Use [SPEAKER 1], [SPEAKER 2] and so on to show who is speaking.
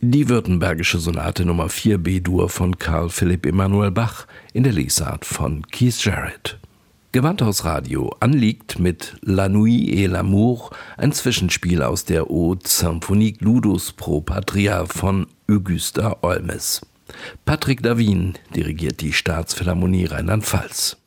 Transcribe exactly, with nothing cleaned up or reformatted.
[SPEAKER 1] Die Württembergische Sonate Nummer vier B-Dur von Carl Philipp Emanuel Bach in der Lesart von Keith Jarrett. Gewandhaus Radio anliegt mit La Nuit et l'amour, ein Zwischenspiel aus der Ode Symphonique Ludus pro Patria von Augusta Olmes. Patrick Davin dirigiert die Staatsphilharmonie Rheinland-Pfalz.